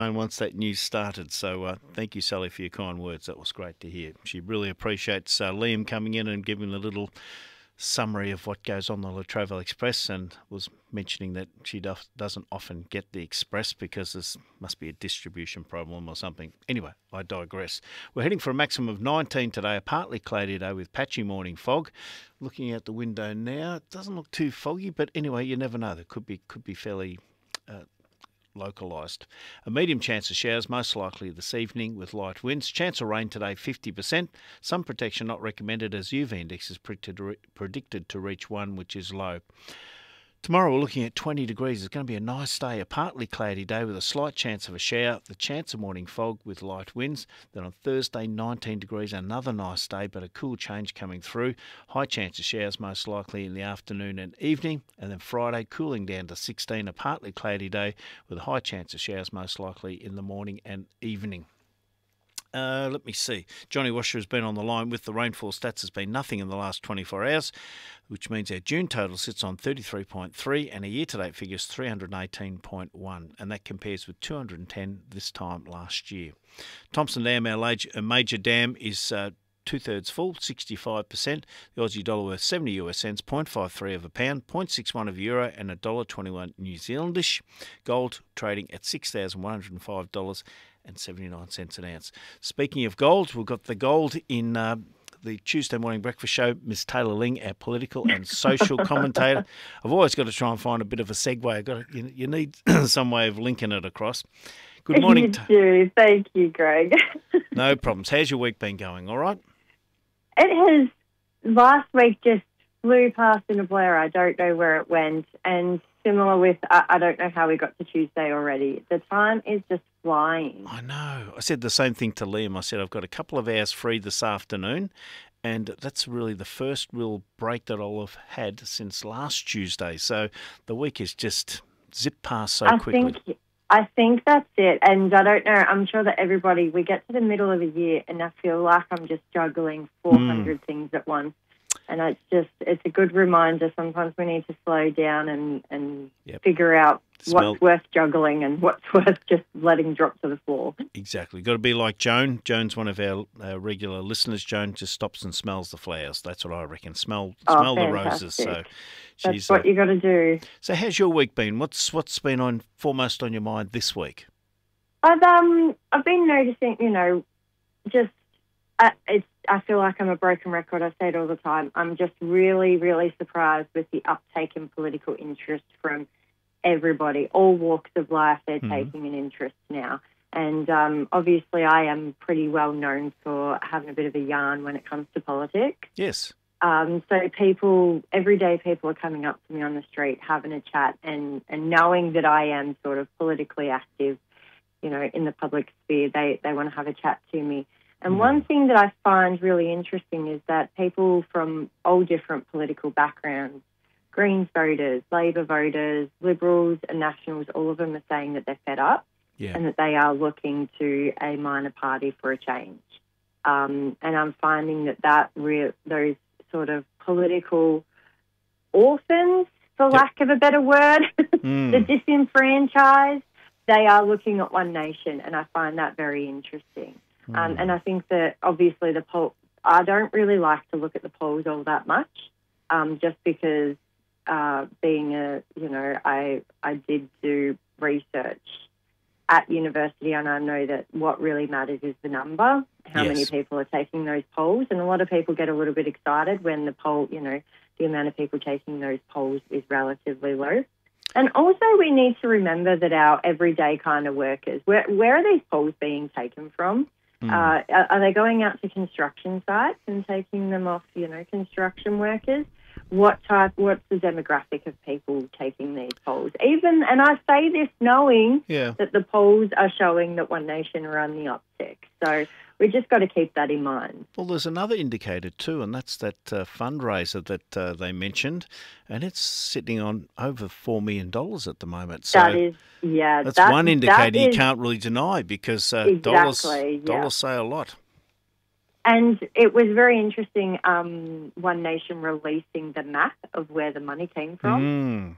once that news started. So thank you, Sally, for your kind words. That was great to hear. She really appreciates Liam coming in and giving a little summary of what goes on the Latrobe Express, and was mentioning that she doesn't often get the Express because there must be a distribution problem or something. Anyway, I digress. We're heading for a maximum of 19 today, a partly cloudy day with patchy morning fog. Looking out the window now, it doesn't look too foggy, but anyway, you never know. There could be fairly localised. A medium chance of showers, most likely this evening with light winds. Chance of rain today, 50%. Some protection not recommended as UV index is predicted to reach 1, which is low. Tomorrow we're looking at 20 degrees. It's going to be a nice day, a partly cloudy day with a slight chance of a shower, the chance of morning fog with light winds. Then on Thursday, 19 degrees, another nice day, but a cool change coming through. High chance of showers most likely in the afternoon and evening. And then Friday, cooling down to 16, a partly cloudy day with a high chance of showers most likely in the morning and evening. Let me see. Johnny Washer has been on the line with the rainfall stats. Has been nothing in the last 24 hours, which means our June total sits on 33.3 and a year-to-date figure is 318.1, and that compares with 210 this time last year. Thompson Dam, our major dam, is two-thirds full, 65%. The Aussie dollar worth 70 US cents, 0.53 of a pound, 0.61 of a euro, and $1.21 New Zealandish. Gold trading at $6,105 and 79 cents an ounce. Speaking of gold, we've got the gold in the Tuesday morning breakfast show. Miss Taylor Ling, our political and social commentator. I've always got to try and find a bit of a segue. You need some way of linking it across. Good morning. You do. Thank you, Greg. No problems. How's your week been going? All right? It has. Last week just flew past in a blur. I don't know where it went. And similar with, I don't know how we got to Tuesday already. The time is just flying. I know. I said the same thing to Liam. I said, I've got a couple of hours free this afternoon, and that's really the first real break that I'll have had since last Tuesday. So the week is just zipped past so quickly. I think that's it. And I don't know, I'm sure that we get to the middle of the year and I feel like I'm just juggling 400 things at once. And it's a good reminder. Sometimes we need to slow down and figure out what's worth juggling and what's worth just letting drop to the floor. Exactly. Got to be like Joan. Joan's one of our regular listeners. Joan just stops and smells the flowers. That's what I reckon. Smell the roses. So that's what you got to do. So how's your week been? What's been foremost on your mind this week? I've been noticing, just I feel like I'm a broken record. I say it all the time. I'm just really, really surprised with the uptake in political interest from everybody, all walks of life. They're taking an interest now. And obviously I am pretty well known for having a bit of a yarn when it comes to politics. Yes. So everyday people are coming up to me on the street, having a chat and knowing that I am sort of politically active, in the public sphere, they want to have a chat to me. And one thing that I find really interesting is that people from all different political backgrounds, Greens voters, Labor voters, Liberals and Nationals, all of them are saying that they're fed up and that they are looking to a minor party for a change. And I'm finding those sort of political orphans, for lack of a better word, the disenfranchised, they are looking at One Nation, and I find that very interesting. And I think that obviously I don't really like to look at the polls all that much, just because I did do research at university, and I know that what really matters is the number, how many people are taking those polls. And a lot of people get a little bit excited when the amount of people taking those polls is relatively low. And also we need to remember that our everyday kind of workers, where are these polls being taken from? Are they going out to construction sites and taking them off, construction workers? What's the demographic of people taking these polls? And I say this knowing that the polls are showing that One Nation are on the uptick. So we just got to keep that in mind. Well, there's another indicator too, and that's that fundraiser that they mentioned, and it's sitting on over $4 million at the moment. So that's one indicator you can't really deny because dollars say a lot. And it was very interesting, One Nation releasing the map of where the money came from.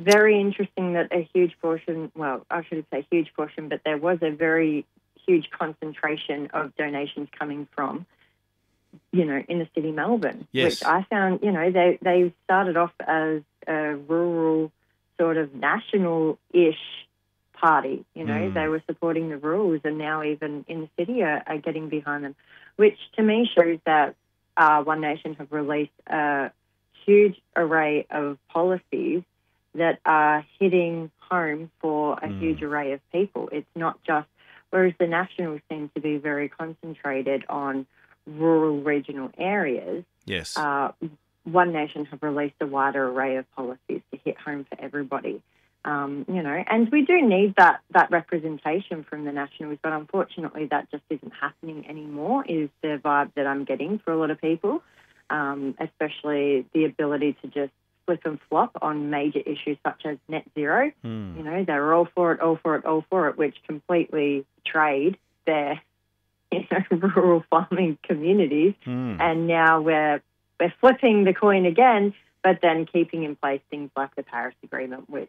very interesting that a huge portion, well, I shouldn't say huge portion, but there was a very huge concentration of donations coming from, inner city Melbourne, Yes. which I found, they started off as a rural sort of national-ish party. They were supporting the rurals, and now even in the city are getting behind them, which to me shows that One Nation have released a huge array of policies that are hitting home for a huge array of people. It's not just, whereas the Nationals seem to be very concentrated on rural regional areas. Yes. One Nation have released a wider array of policies to hit home for everybody. And we do need that representation from the Nationals, but unfortunately that just isn't happening anymore, is the vibe that I'm getting for a lot of people, especially the ability to just flip and flop on major issues such as net zero. They're all for it, which completely betrayed their rural farming communities. And now we're flipping the coin again, but then keeping in place things like the Paris Agreement, which,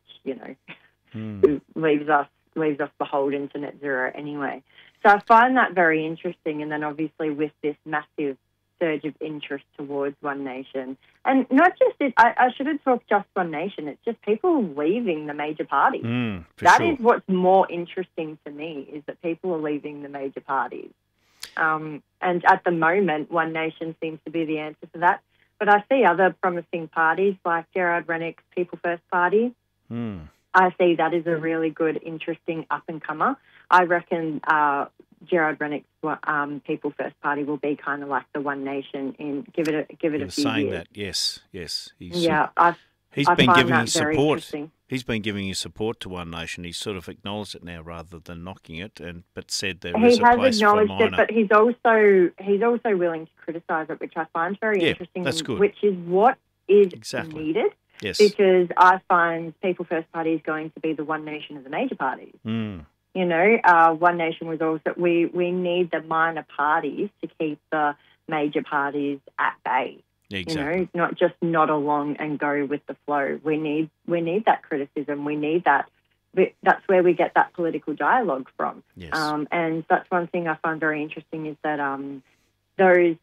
leaves us beholden to net zero anyway. So I find that very interesting. And then obviously with this massive surge of interest towards One Nation, and not just it, I shouldn't talk just One Nation, it's just people leaving the major parties. That is what's more interesting to me, is that people are leaving the major parties. And at the moment, One Nation seems to be the answer for that. But I see other promising parties like Gerard Rennick's People First Party. I see that as a really good, interesting up-and-comer. I reckon Gerard Rennick's People First Party will be kind of like the One Nation in give it a few years. Saying that, yes. He's I been find giving that you very support. interesting. He's been giving you support to One Nation. He's sort of acknowledged it now rather than knocking it, but said there is a place for a minor. He has acknowledged it, but he's also willing to criticise it, which I find very interesting. That's good. Which is what is needed. Yes. Because I find People First Party is going to be the One Nation of the major parties. One Nation was also, we need the minor parties to keep the major parties at bay. Exactly. Not just nod along and go with the flow. We need that criticism. We need that. That's where we get that political dialogue from. Yes. And that's one thing I find very interesting, is that those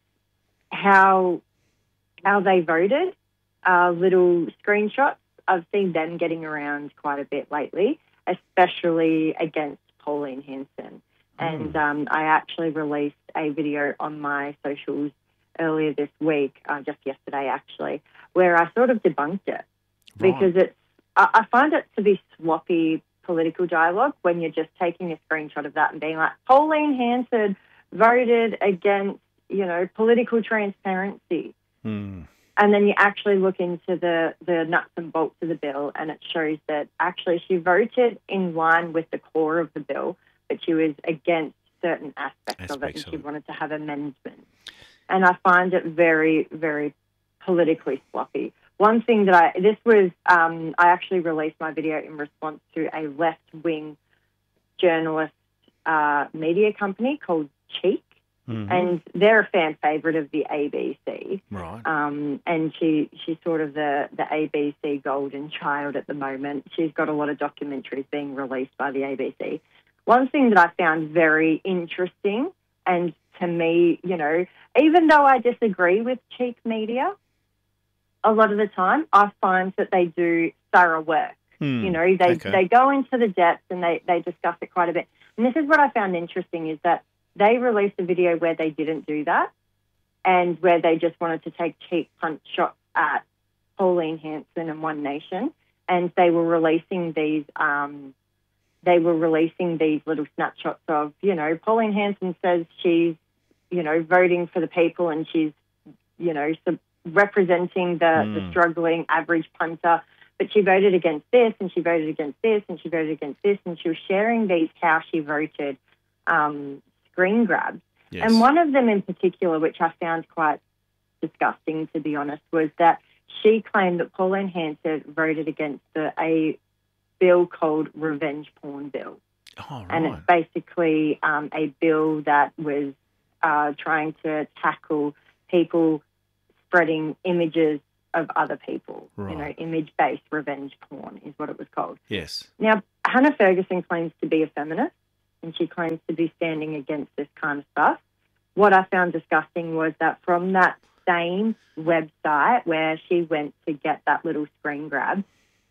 how they voted, little screenshots. I've seen them getting around quite a bit lately, especially against Pauline Hanson. And I actually released a video on my socials earlier this week, just yesterday actually, where I sort of debunked it. Because I find it to be sloppy political dialogue when you're just taking a screenshot of that and being like, Pauline Hanson voted against, political transparency. And then you actually look into the nuts and bolts of the bill, and it shows that actually she voted in line with the core of the bill, but she was against certain aspects of it, and she wanted to have amendments. And I find it very, very politically sloppy. One thing that I actually released my video in response to a left-wing journalist media company called Cheek. And they're a fan favourite of the ABC. Right. And she's sort of the ABC golden child at the moment. She's got a lot of documentaries being released by the ABC. One thing that I found very interesting, and to me, even though I disagree with Cheek Media, a lot of the time I find that they do thorough work. They go into the depths and they discuss it quite a bit. And this is what I found interesting, is that they released a video where they didn't do that, and where they just wanted to take cheap punch shots at Pauline Hanson and One Nation, and they were releasing these little snapshots of, Pauline Hanson says she's, voting for the people, and she's, representing the struggling average punter, but she voted against this, and she voted against this, and she voted against this, and she was sharing these how she voted screen grabs. Yes. And one of them in particular, which I found quite disgusting, to be honest, was that she claimed that Pauline Hanson voted against a bill called Revenge Porn Bill. Oh, right. And it's basically a bill that was trying to tackle people spreading images of other people. Right. You know, image-based revenge porn is what it was called. Yes. Now, Hannah Ferguson claims to be a feminist, and she claims to be standing against this kind of stuff. What I found disgusting was that from that same website where she went to get that little screen grab,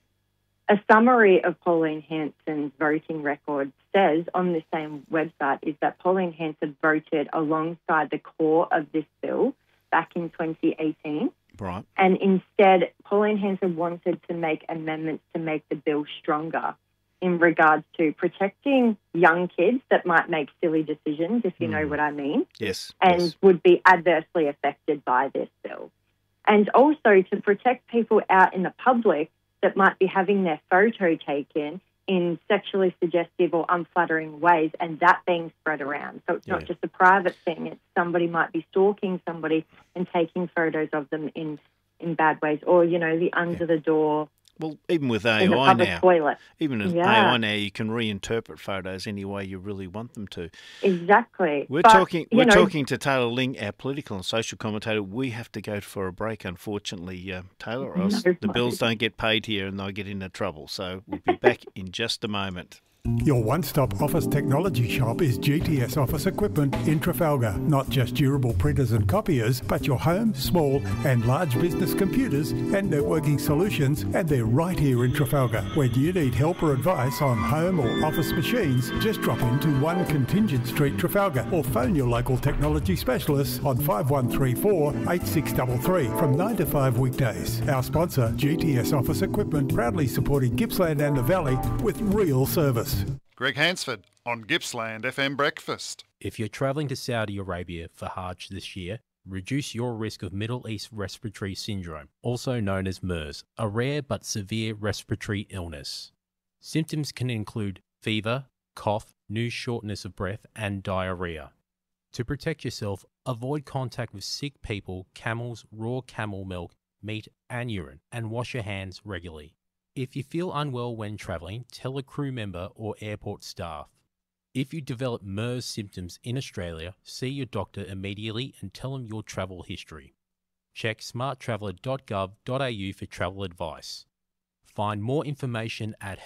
a summary of Pauline Hanson's voting record says on the same website is that Pauline Hanson voted alongside the core of this bill back in 2018. Right. And instead, Pauline Hanson wanted to make amendments to make the bill stronger in regards to protecting young kids that might make silly decisions, if you know what I mean. Yes. And yes. would be adversely affected by this bill. And also to protect people out in the public that might be having their photo taken in sexually suggestive or unflattering ways, and that being spread around. So it's not just a private thing. It's somebody might be stalking somebody and taking photos of them in bad ways, or, you know, the under the door. Well, even with in the AI public now, toilet. even with AI now, you can reinterpret photos any way you really want them to. Exactly. We're talking to Taylor Ling, our political and social commentator. We have to go for a break, unfortunately, Taylor, or else the bills don't get paid here and they'll get into trouble. So we'll be back in just a moment. Your one-stop office technology shop is GTS Office Equipment in Trafalgar. Not just durable printers and copiers, but your home, small and large business computers and networking solutions, and they're right here in Trafalgar. When you need help or advice on home or office machines, just drop into 1 Contingent Street, Trafalgar, or phone your local technology specialists on 5134 8633 from 9 to 5 weekdays. Our sponsor, GTS Office Equipment, proudly supporting Gippsland and the Valley with real service. Greg Hansford on Gippsland FM Breakfast. If you're travelling to Saudi Arabia for Hajj this year, reduce your risk of Middle East Respiratory Syndrome, also known as MERS, a rare but severe respiratory illness. Symptoms can include fever, cough, new shortness of breath, and diarrhea. To protect yourself, avoid contact with sick people, camels, raw camel milk, meat, and urine, and wash your hands regularly. If you feel unwell when travelling, tell a crew member or airport staff. If you develop MERS symptoms in Australia, see your doctor immediately and tell them your travel history. Check smarttraveller.gov.au for travel advice. Find more information at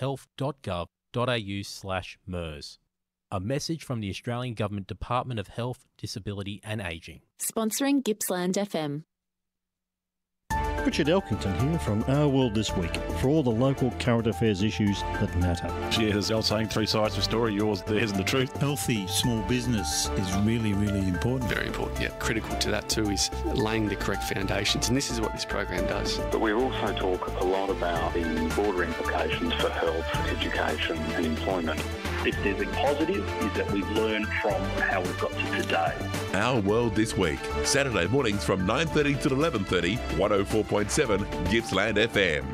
health.gov.au/MERS. A message from the Australian Government Department of Health, Disability and Ageing. Sponsoring Gippsland FM. Richard Elkington here from Our World This Week for all the local current affairs issues that matter. Yeah, there's the old saying, 3 sides to a story, yours, theirs and the truth. Healthy small business is really, really important. Very important, yeah. Critical to that too is laying the correct foundations, and this is what this program does. But we also talk a lot about the broader implications for health, education and employment. If there's a positive, is that we've learned from how we've got to today. Our World This Week, Saturday mornings from 9:30 to 11:30, 104.7 Gippsland FM.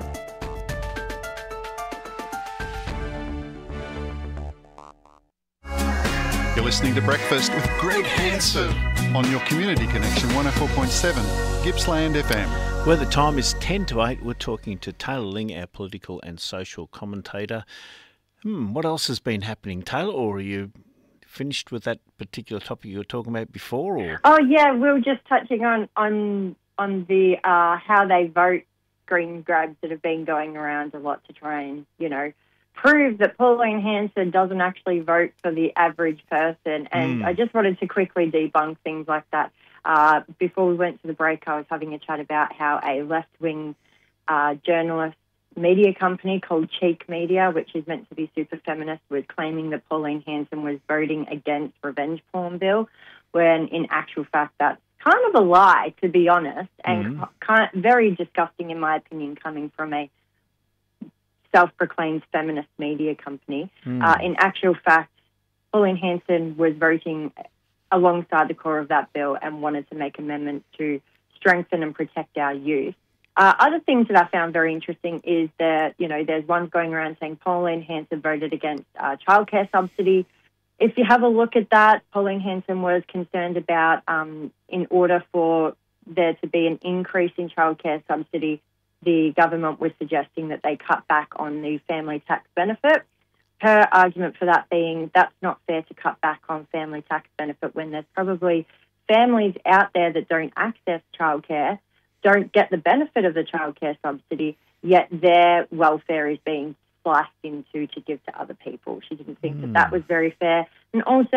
You're listening to Breakfast with Greg Hansford on your Community Connection 104.7 Gippsland FM. Well, the time is 10 to 8. We're talking to Taylor Ling, our political and social commentator. What else has been happening, Taylor, or are you finished with that particular topic you were talking about before? Or? Oh, yeah, we were just touching on the how they vote screen grabs that have been going around a lot to try and, prove that Pauline Hanson doesn't actually vote for the average person. And I just wanted to quickly debunk things like that. Before we went to the break, I was having a chat about how a left-wing journalist media company called Cheek Media, which is meant to be super feminist, was claiming that Pauline Hanson was voting against revenge porn bill, when in actual fact that's kind of a lie, to be honest, and very disgusting in my opinion, coming from a self-proclaimed feminist media company. In actual fact, Pauline Hanson was voting alongside the core of that bill and wanted to make amendments to strengthen and protect our youth. Other things that I found very interesting is that, there's ones going around saying Pauline Hanson voted against childcare subsidy. If you have a look at that, Pauline Hanson was concerned about in order for there to be an increase in childcare subsidy, the government was suggesting that they cut back on the family tax benefit. Her argument for that being that's not fair to cut back on family tax benefit when there's probably families out there that don't access childcare don't get the benefit of the childcare subsidy, yet their welfare is being sliced into to give to other people. She didn't think that was very fair. And also